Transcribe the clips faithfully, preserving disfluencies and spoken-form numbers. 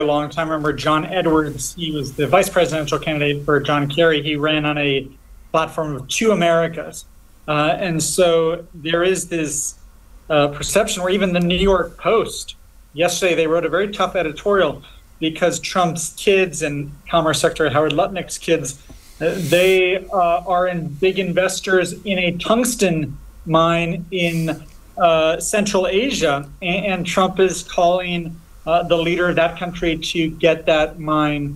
long-time member, John Edwards. He was the vice presidential candidate for John Kerry. He ran on a platform of two Americas. Uh, and so there is this uh, perception where even the New York Post, yesterday they wrote a very tough editorial because Trump's kids and Commerce Secretary Howard Lutnick's kids, uh, they uh, are in big investors in a tungsten mine in uh, Central Asia. And, and Trump is calling uh, the leader of that country to get that mine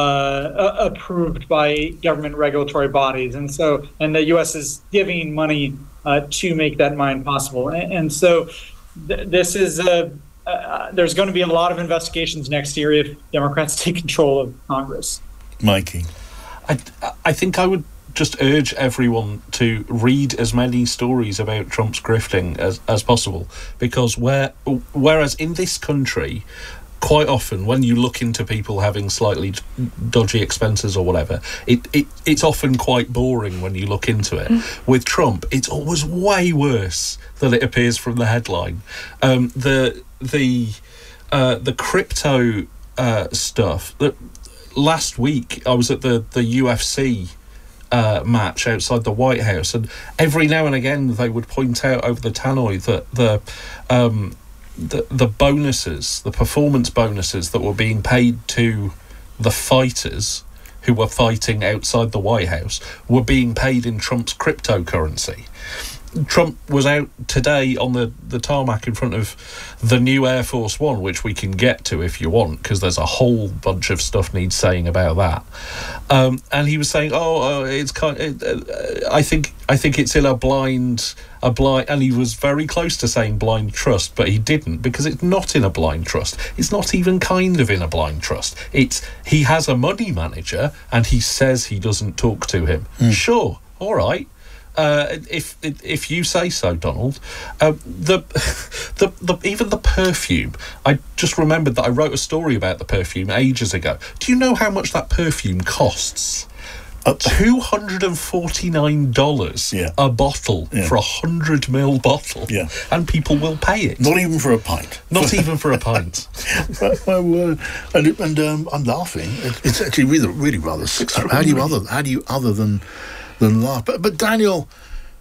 uh, approved by government regulatory bodies. And so, and the U S is giving money uh, to make that mine possible. And, and so th- this is a, uh, there's going to be a lot of investigations next year if Democrats take control of Congress. Mikey. I, I think I would just urge everyone to read as many stories about Trump's grifting as, as possible, because where, whereas in this country, quite often when you look into people having slightly dodgy expenses or whatever, it, it it's often quite boring when you look into it. Mm. With Trump, it's always way worse than it appears from the headline. Um, the the uh, the crypto uh, stuff. That last week I was at the the U F C uh, match outside the White House, and every now and again they would point out over the tannoy that the um, The, the bonuses, the performance bonuses that were being paid to the fighters who were fighting outside the White House were being paid in Trump's cryptocurrency. Trump was out today on the, the tarmac in front of the new Air Force One, which we can get to if you want, because there's a whole bunch of stuff needs saying about that. Um, and he was saying, "Oh, uh, it's kind. It, uh, I think I think it's in a blind, a blind." And he was very close to saying blind trust, but he didn't, because it's not in a blind trust. It's not even kind of in a blind trust. It's he has a money manager, and he says he doesn't talk to him. Mm. Sure, all right. Uh, if if you say so, Donald. Uh, the, the the even the perfume. I just remembered that I wrote a story about the perfume ages ago. Do you know how much that perfume costs? Uh, Two hundred and forty nine dollars yeah. a bottle yeah. for a hundred mil bottle, yeah. and people will pay it. Not even for a pint. Not even for a pint. my word! And, and um, I'm laughing. It, it's actually really, really rather. How do you other? How do you other than? than laugh. But, but Daniel,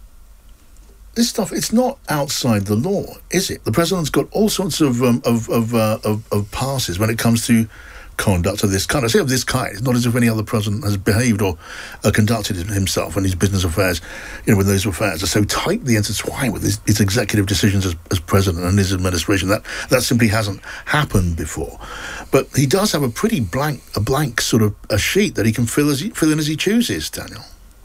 this stuff, it's not outside the law, is it? The president's got all sorts of um, of of, uh, of of passes when it comes to conduct of this kind. I say of this kind. It's not as if any other president has behaved or uh, conducted himself and his business affairs, you know, when those affairs are so tightly intertwined with his, his executive decisions as, as president and his administration. That that simply hasn't happened before. But he does have a pretty blank, a blank sort of a sheet that he can fill as he, fill in as he chooses, Daniel.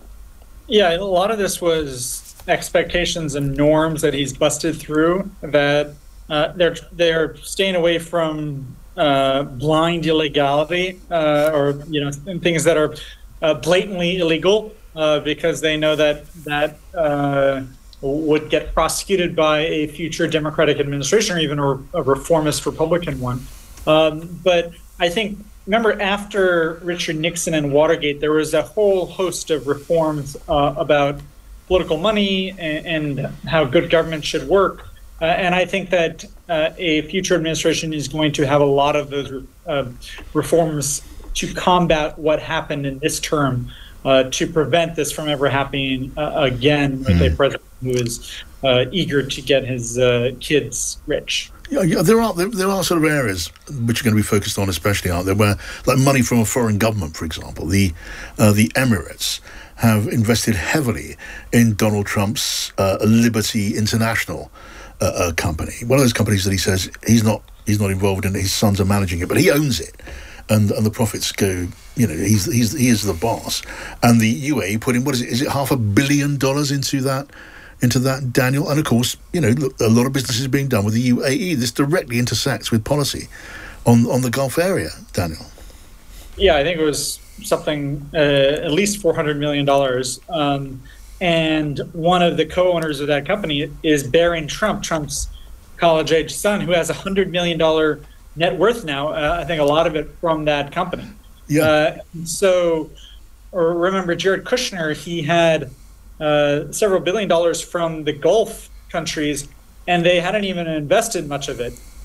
Yeah, a lot of this was expectations and norms that he's busted through, that uh, they're they're staying away from uh, blind illegality uh, or, you know, things that are uh, blatantly illegal uh, because they know that that uh, would get prosecuted by a future Democratic administration or even a, a reformist Republican one. Um, but I think Remember, after Richard Nixon and Watergate, there was a whole host of reforms uh, about political money and, and how good government should work. Uh, and I think that uh, a future administration is going to have a lot of those uh, reforms to combat what happened in this term, uh, to prevent this from ever happening uh, again with mm. a president who is uh, eager to get his uh, kids rich. Yeah, yeah, there are there, there are sort of areas which are going to be focused on, especially, aren't there? Where, like money from a foreign government, for example, the uh, the Emirates have invested heavily in Donald Trump's uh, Liberty International uh, uh, company. One of those companies that he says he's not he's not involved in. His sons are managing it, but he owns it, and and the profits go. You know, he's he's he is the boss. And the U A E put in, what is it? Is it half a billion dollars into that? into that, Daniel? And of course, you know, a lot of business is being done with the U A E. This directly intersects with policy on, on the Gulf area, Daniel. Yeah, I think it was something, uh, at least four hundred million dollars. Um, and one of the co-owners of that company is Barron Trump, Trump's college-age son, who has a one hundred million dollars net worth now. Uh, I think a lot of it from that company. Yeah. Uh, so, or remember Jared Kushner, he had Uh, several billion dollars from the Gulf countries, and they hadn't even invested much of it.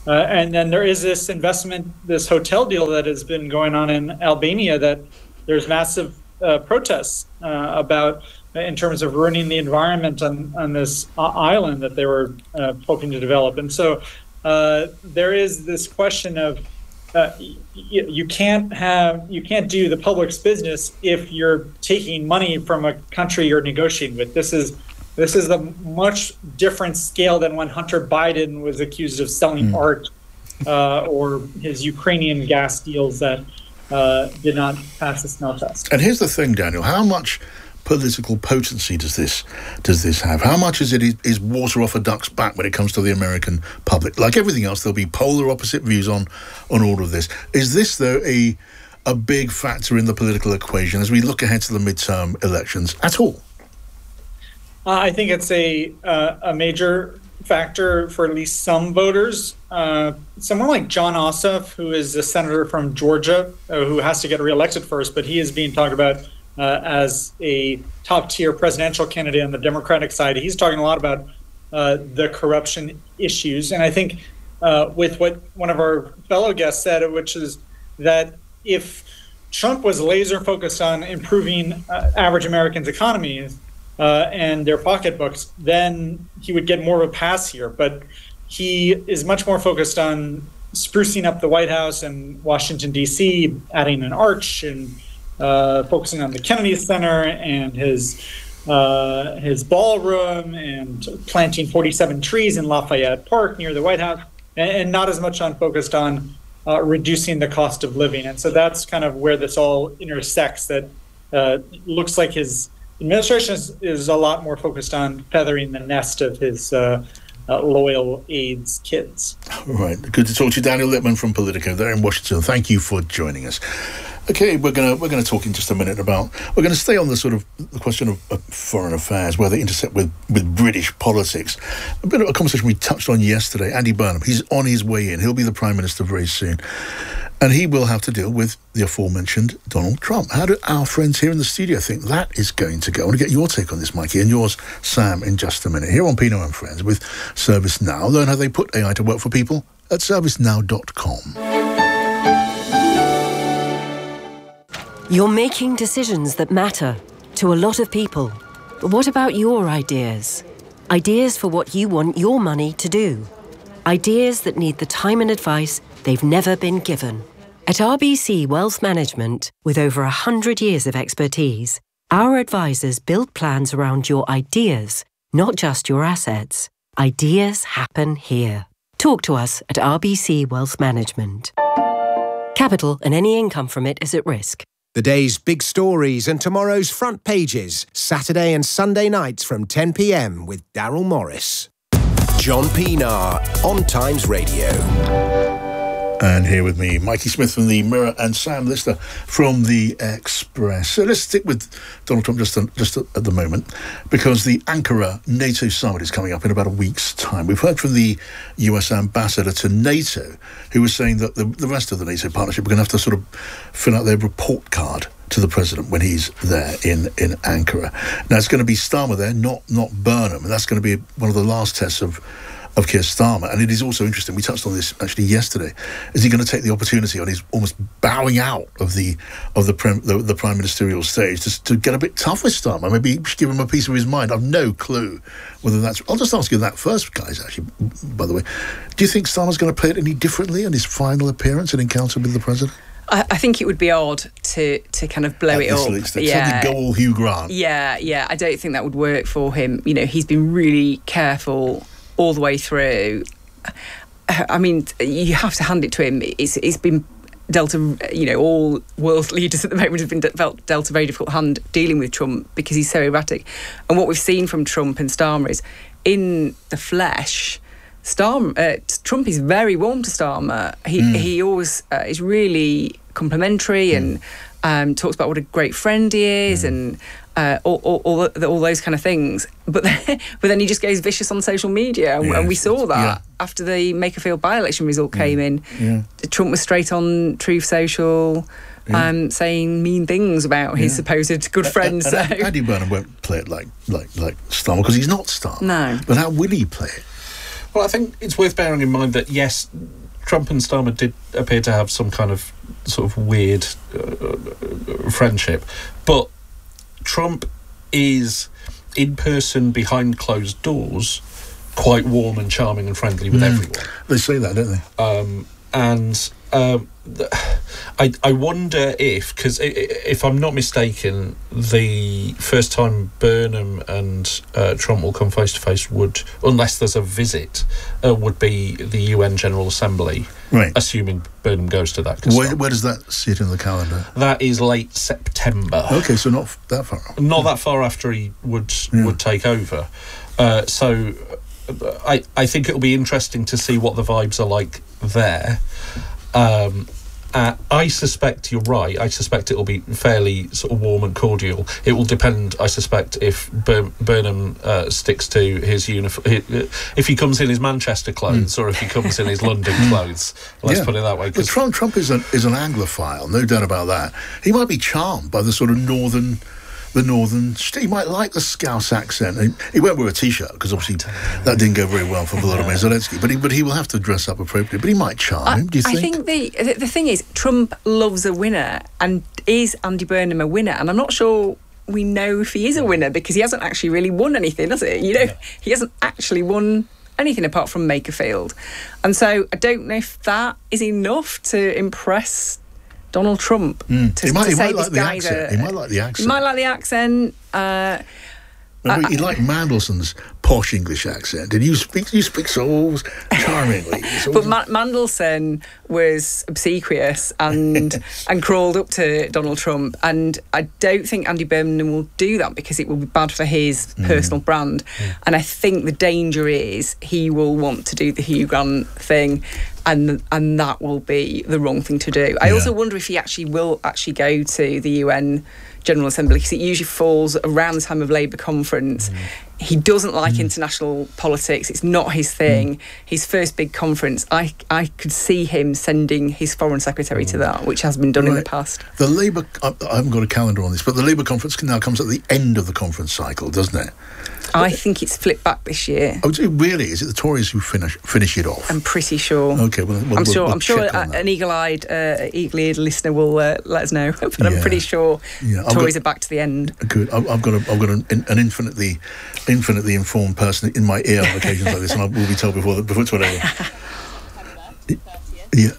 Uh, and then there is this investment, this hotel deal that has been going on in Albania that there's massive uh, protests uh, about in terms of ruining the environment on, on this uh, island that they were uh, hoping to develop. And so uh, there is this question of uh, you, you can't have you can't do the public's business if you're taking money from a country you're negotiating with. This is this is a much different scale than when Hunter Biden was accused of selling mm. art uh, or his Ukrainian gas deals that uh, did not pass the smell test. And here's the thing, Daniel: how much political potency does this does this have? How much is it is, is water off a duck's back when it comes to the American public? Like everything else, there'll be polar opposite views on on all of this. Is this, though, a a big factor in the political equation as we look ahead to the midterm elections at all? Uh, I think it's a uh, a major factor for at least some voters. Uh, someone like John Ossoff, who is a senator from Georgia, uh, who has to get reelected first, but he is being talked about Uh, as a top-tier presidential candidate on the Democratic side. He's talking a lot about uh, the corruption issues. And I think uh, with what one of our fellow guests said, which is that if Trump was laser-focused on improving uh, average Americans' economies uh, and their pocketbooks, then he would get more of a pass here. But he is much more focused on sprucing up the White House and Washington, D C, adding an arch and Uh, focusing on the Kennedy Center and his uh, his ballroom and planting forty-seven trees in Lafayette Park near the White House, and, and not as much on focused on uh, reducing the cost of living. And so that's kind of where this all intersects. That uh, looks like his administration is, is a lot more focused on feathering the nest of his uh, uh, loyal aides' kids. All right. Good to talk to you, Daniel Lippman from Politico there in Washington. Thank you for joining us. Okay, we're gonna we're gonna talk in just a minute about we're gonna stay on the sort of the question of, of foreign affairs, where they intersect with, with British politics. A bit of a conversation we touched on yesterday. Andy Burnham, he's on his way in. He'll be the Prime Minister very soon, and he will have to deal with the aforementioned Donald Trump. How do our friends here in the studio think that is going to go? I want to get your take on this, Mikey, and yours, Sam, in just a minute. Here on Pino and Friends with ServiceNow. Learn how they put A I to work for people at service now dot com. You're making decisions that matter to a lot of people. But what about your ideas? Ideas for what you want your money to do. Ideas that need the time and advice they've never been given. At R B C Wealth Management, with over one hundred years of expertise, our advisors build plans around your ideas, not just your assets. Ideas happen here. Talk to us at R B C Wealth Management. Capital and any income from it is at risk. The day's big stories and tomorrow's front pages, Saturday and Sunday nights from ten p.m. with Daryl Morris. John Pienaar on Times Radio. And here with me, Mikey Smith from the Mirror and Sam Lister from the Express. So let's stick with Donald Trump just, just at the moment, because the Ankara NATO summit is coming up in about a week's time. We've heard from the U S ambassador to NATO, who was saying that the, the rest of the NATO partnership are going to have to sort of fill out their report card to the president when he's there in, in Ankara. Now, it's going to be Starmer there, not, not Burnham, and that's going to be one of the last tests of of Keir Starmer. And it is also interesting, we touched on this actually yesterday, is he going to take the opportunity on his almost bowing out of the of the prem, the, the prime ministerial stage to, to get a bit tough with Starmer? Maybe give him a piece of his mind. I've no clue whether that's... I'll just ask you that first, guys, actually, by the way. Do you think Starmer's going to play it any differently on his final appearance and encounter with the president? I, I think it would be odd to to kind of blow At it up. Least, yeah, go all Hugh Grant. Yeah, yeah. I don't think that would work for him. You know, he's been really careful all the way through. I mean, you have to hand it to him. It's it's been dealt a, you know, all world leaders at the moment have been de- dealt a very difficult hand dealing with Trump because he's so erratic. And what we've seen from Trump and Starmer is, in the flesh, Starmer, uh, Trump is very warm to Starmer. He mm. he always uh, is really complimentary mm. and um, talks about what a great friend he is mm. and uh, all, all, all, all those kind of things. But then, but then he just goes vicious on social media, and, yes, and we saw that yeah. after the Makerfield by-election result came yeah. in. Yeah. Trump was straight on Truth Social. Yeah. Um, saying mean things about his yeah. supposed good friends. Uh, and, and so. Andy Burnham won't play it like like like Starmer because he's not Starmer. No. But how will he play it? Well, I think it's worth bearing in mind that, yes, Trump and Starmer did appear to have some kind of sort of weird uh, friendship, but Trump is, in person, behind closed doors, quite warm and charming and friendly with mm. everyone. They say that, don't they? Um, and um, I, I wonder if, because if I'm not mistaken, the first time Burnham and uh, Trump will come face to face would, unless there's a visit, uh, would be the U N General Assembly. Right. Assuming Burnham goes to that. Where, where does that sit in the calendar? That is late September. Okay, so not f- that far. Not that far after he would Yeah. would take over. Uh, so I I think it'll be interesting to see what the vibes are like there. Um, uh, I suspect you're right. I suspect it'll be fairly sort of warm and cordial. It will depend, I suspect, if Bur- Burnham uh, sticks to his uniform, if he comes in his Manchester clothes mm. or if he comes in his London clothes. Let's yeah. put it that way. But Trump, Trump is an is an Anglophile, no doubt about that. He might be charmed by the sort of northern. The northern, he might like the Scouse accent. He, he won't wear a t-shirt because obviously that didn't go very well for Volodymyr Zelensky. But he, but he will have to dress up appropriately. But he might charm I, him. Do you think? I think the the thing is, Trump loves a winner, and is Andy Burnham a winner? And I'm not sure we know if he is a winner because he hasn't actually really won anything, has he? You know, he hasn't actually won anything apart from Makerfield, and so I don't know if that is enough to impress Donald Trump. Mm. To, he might, to he say might this like the guy's accent. a, he might like the accent. He might like the accent. Uh, Remember, I, he liked Mandelson's posh English accent. Did you speak? You speak so charmingly. So but Ma- Mandelson was obsequious and and crawled up to Donald Trump, and I don't think Andy Burnham will do that because it will be bad for his mm. personal brand. Mm. And I think the danger is he will want to do the Hugh Grant thing. And and that will be the wrong thing to do. I yeah. also wonder if he actually will actually go to the U N General Assembly because it usually falls around the time of Labour conference. Mm. He doesn't like mm. international politics. It's not his thing. Mm. His first big conference, I I could see him sending his foreign secretary mm. to that, which has been done right. in the past. The Labour, I, I haven't got a calendar on this, but the Labour conference now comes at the end of the conference cycle, doesn't it? I think it's flipped back this year. Oh, really? Is it the Tories who finish finish it off? I'm pretty sure. Okay, well, we'll I'm sure. We'll I'm sure uh, an eagle-eyed, uh, eagle-eared listener will uh, let us know. But yeah. I'm pretty sure yeah. Tories got, are back to the end. Good. I've, I've got a, I've got an, an infinitely, infinitely informed person in my ear on occasions like this, and I will be told before the, before whatever. Yeah.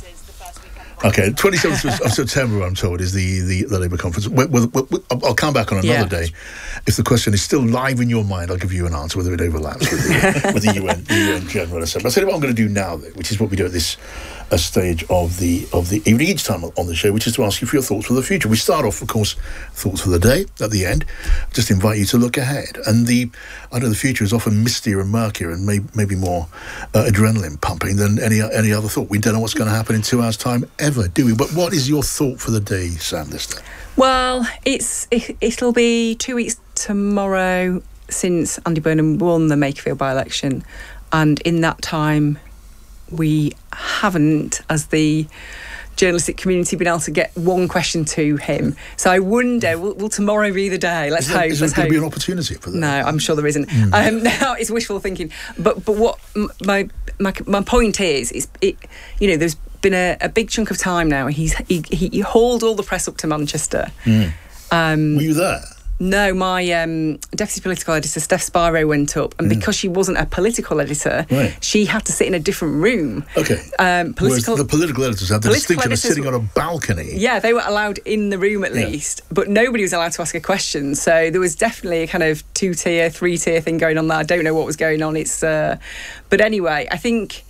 Okay, twenty-seventh of September, I'm told, is the, the, the Labour conference. We'll, we'll, we'll, I'll come back on another yeah. day. If the question is still live in your mind, I'll give you an answer, whether it overlaps with the, with the U N, the U N General Assembly. I'll tell you what I'm going to do now, though, which is what we do at this uh, stage of the of the evening, each time on the show, which is to ask you for your thoughts for the future. We start off, of course, thoughts for the day at the end. Just invite you to look ahead. And the I know the future is often mistier and murkier and may, maybe more uh, adrenaline pumping than any any other thought. We don't know what's going to happen in two hours' time ever, do we? But what is your thought for the day, Sam, this day? Well, it's it, it'll be two weeks tomorrow since Andy Burnham won the Makerfield by-election, and in that time we haven't, as the journalistic community, been able to get one question to him. So I wonder, will, will tomorrow be the day? Let's is there, hope. Is there let's going hope. to be an opportunity for that? No, I'm sure there isn't. Mm. Um, now it's wishful thinking. But but what my my my point is is it. You know, there's been a, a big chunk of time now. He's he, he, he hauled all the press up to Manchester. Mm. Um, Were you there? No, my um, deputy political editor, Steph Spiro, went up, and mm. because she wasn't a political editor, right. she had to sit in a different room. Okay. Um, political, Whereas the political editors had the distinction of sitting on a balcony. Yeah, they were allowed in the room at yeah. least, but nobody was allowed to ask a question. So there was definitely a kind of two-tier, three-tier thing going on there. I don't know what was going on. It's, uh, but anyway, I think.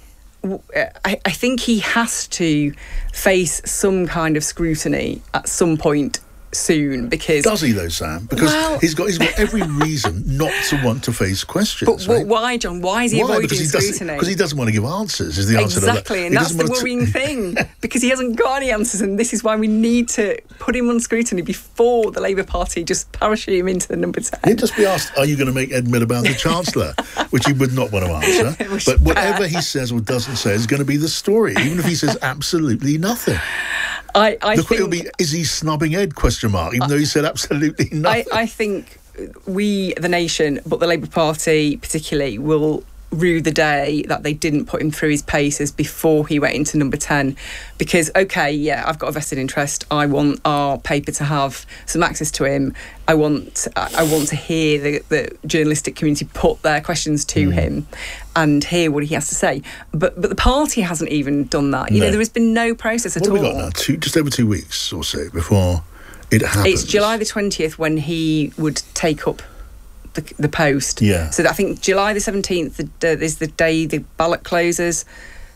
I, I think he has to face some kind of scrutiny at some point soon, because does he though, Sam? Because well, he's got he's got every reason not to want to face questions. But right? why, John? Why is he why? avoiding because he scrutiny? Because he doesn't want to give answers. Is the answer exactly, to that? and that's the worrying to... thing. Because he hasn't got any answers, and this is why we need to put him on scrutiny before the Labour Party just parachute him into the number ten. He'd just be asked, "Are you going to make Ed Miliband the Chancellor?" Which he would not want to answer. But whatever he says or doesn't say is going to be the story, even if he says absolutely nothing. I, I the think, will be, is he snubbing Ed, question mark, even I, though he said absolutely nothing. I, I think we, the nation, but the Labour Party particularly, will rue the day that they didn't put him through his paces before he went into number ten, because okay, yeah, I've got a vested interest. I want our paper to have some access to him. I want I want to hear the, the journalistic community put their questions to mm. him and hear what he has to say. But but the party hasn't even done that. You no. know, there has been no process at what all. What have we got now? Two, just over two weeks or so before it happens. It's July the twentieth when he would take up the, the post. Yeah. So I think July the seventeenth the, is the day the ballot closes.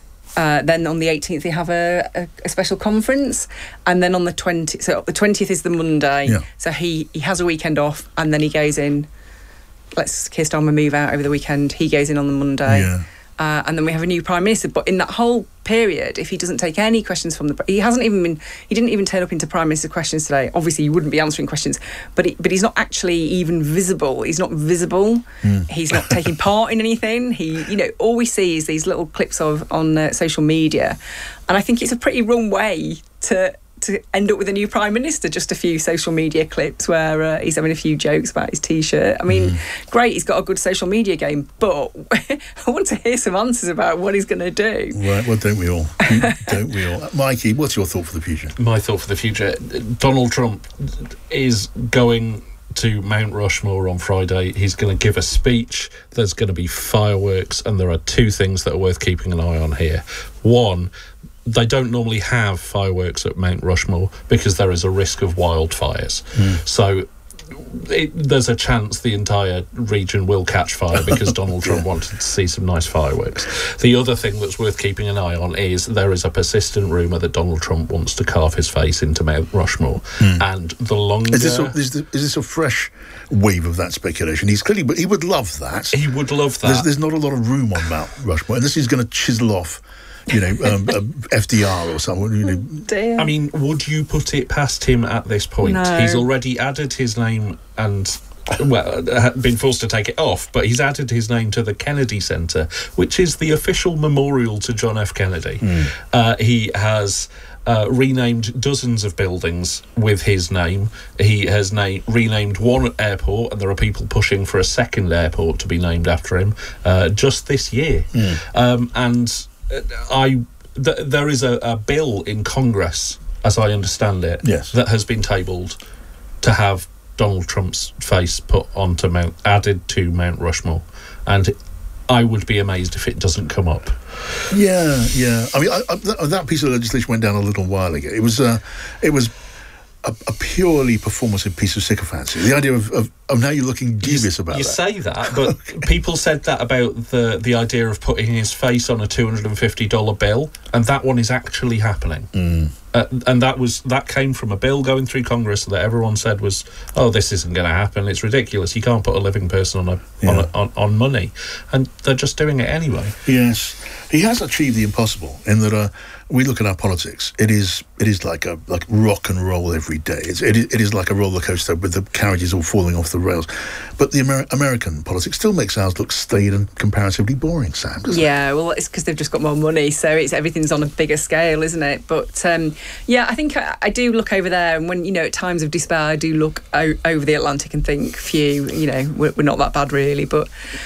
Uh, then on the eighteenth they have a, a, a special conference, and then on the twentieth, so the twentieth is the Monday. Yeah. So he, he has a weekend off, and then he goes in. Lets Keir Starmer move out over the weekend. He goes in on the Monday. Yeah. Uh, and then we have a new Prime Minister. But in that whole period, if he doesn't take any questions from the... He hasn't even been... He didn't even turn up into Prime Minister questions today. Obviously, he wouldn't be answering questions. But he, but he's not actually even visible. He's not visible. Mm. He's not taking part in anything. He, you know, all we see is these little clips of on uh, social media. And I think it's a pretty wrong way to... to end up with a new Prime Minister, just a few social media clips where uh, he's having a few jokes about his T-shirt. I mean, mm. great, he's got a good social media game, but I want to hear some answers about what he's going to do. Right, well, don't we all? Don't we all? Mikey, what's your thought for the future? My thought for the future, Donald Trump is going to Mount Rushmore on Friday. He's going to give a speech. There's going to be fireworks, and there are two things that are worth keeping an eye on here. One, they don't normally have fireworks at Mount Rushmore because there is a risk of wildfires. Mm. So it, there's a chance the entire region will catch fire because Donald Trump yeah. wanted to see some nice fireworks. The other thing that's worth keeping an eye on is there is a persistent rumour that Donald Trump wants to carve his face into Mount Rushmore. Mm. And the longer... Is this, a, is, this, is this a fresh wave of that speculation? He's clearly... But he would love that. He would love that. There's, there's not a lot of room on Mount Rushmore, unless he's going to chisel off, you know, um, uh, F D R or someone, you know. Dear. I mean, would you put it past him at this point? No. He's already added his name and, well, been forced to take it off, but he's added his name to the Kennedy Center, which is the official memorial to John F. Kennedy. Mm. Uh, he has... Uh, renamed dozens of buildings with his name. He has na- renamed one airport, and there are people pushing for a second airport to be named after him uh, just this year. Mm. Um, and uh, I, th- there is a, a bill in Congress, as I understand it, yes. that has been tabled to have Donald Trump's face put onto Mount, added to Mount Rushmore, and I would be amazed if it doesn't come up. Yeah, yeah. I mean, I, I, that, that piece of legislation went down a little while ago. It was, uh, it was a, a purely performative piece of sycophancy. The idea of, of, of now you're looking devious you, about you that. You say that, but people said that about the the idea of putting his face on a two hundred fifty dollars bill, and that one is actually happening. Mm. Uh, and that was that came from a bill going through Congress that everyone said was, oh, this isn't going to happen. It's ridiculous. You can't put a living person on a, yeah. on, a on on money, and they're just doing it anyway. Yes, he has achieved the impossible in that. Uh, we look at our politics. It is it is like a like rock and roll every day. It's, it is it is like a roller coaster with the carriages all falling off the rails. But the Amer- American politics still makes ours look staid and comparatively boring. Sam, doesn't yeah, it? well, it's because they've just got more money, so it's everything's on a bigger scale, isn't it? But um, yeah, I think I, I do look over there, and when you know at times of despair, I do look o- over the Atlantic and think, phew, you know, we're, we're not that bad really, but.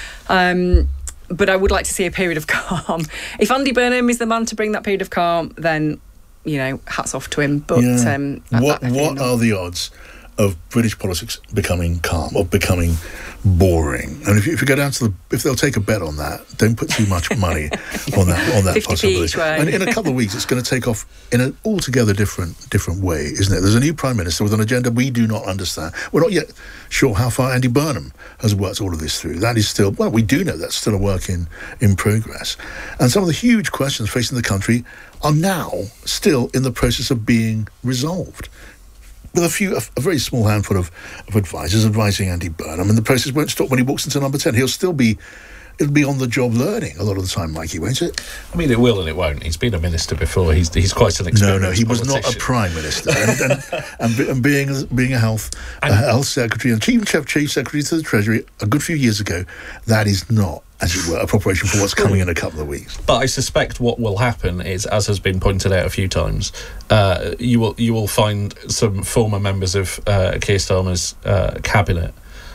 Um, But I would like to see a period of calm. If Andy Burnham is the man to bring that period of calm, then, you know, hats off to him. But yeah. um, what what are the odds of British politics becoming calm or becoming boring? And if you, if you go down to the, if they'll take a bet on that, don't put too much money on that on that possibility. Each way. And in a couple of weeks, it's going to take off in an altogether different different way, isn't it? There's a new Prime Minister with an agenda we do not understand. We're not yet sure how far Andy Burnham has worked all of this through. That is still, well, we do know that's still a work in, in progress. And some of the huge questions facing the country are now still in the process of being resolved. With a few, a, a very small handful of, of advisors advising Andy Burnham, and the process won't stop when he walks into number ten. He'll still be, it'll be on the job learning a lot of the time, Mikey, won't it? I mean, it will and it won't. He's been a minister before. He's he's quite an experienced No, no, he was politician. not a prime minister, and, and, and, be, and being being a health And- a health secretary and chief chief secretary to the Treasury a good few years ago, that is not, as it were, a preparation for what's coming in a couple of weeks. But I suspect what will happen is, as has been pointed out a few times, uh, you will you will find some former members of uh, Keir Starmer's uh, cabinet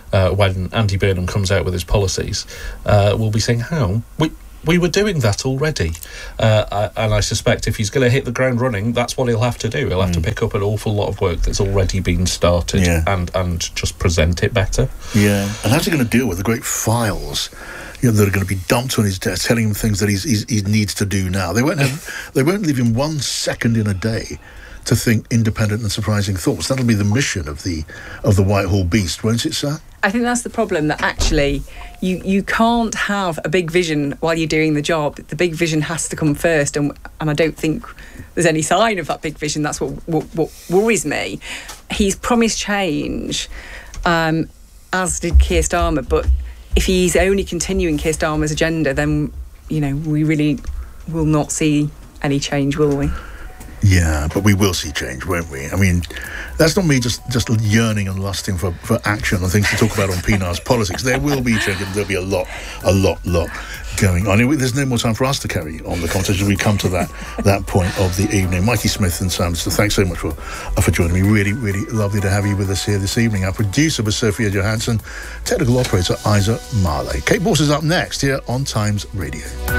uh, when Andy Burnham comes out with his policies, uh, will be saying, how? We, we were doing that already. Uh, and I suspect if he's going to hit the ground running, that's what he'll have to do. He'll have mm. to pick up an awful lot of work that's already been started yeah. and, and just present it better. Yeah. And how's he going to deal with the great files, you know, that are going to be dumped on his desk, telling him things that he's, he's, he needs to do now? They won't have, they won't leave him one second in a day to think independent and surprising thoughts. That'll be the mission of the of the Whitehall Beast, won't it, sir? I think that's the problem, that actually you, you can't have a big vision while you're doing the job. The big vision has to come first, and and I don't think there's any sign of that big vision. That's what what, what worries me. He's promised change, um, as did Keir Starmer, but if he's only continuing Keir Starmer's agenda, then, you know, we really will not see any change, will we? Yeah, but we will see change, won't we? I mean, that's not me just, just yearning and lusting for, for action and things to talk about on P N R's politics. There will be change, and there'll be a lot, a lot, lot going on. There's no more time for us to carry on the conversation. We come to that that point of the evening. Mikey Smith and Sam, so thanks so much for for joining me. Really, really lovely to have you with us here this evening. Our producer was Sophia Johansson, technical operator Isa Marley. Kate Boss is up next here on Times Radio.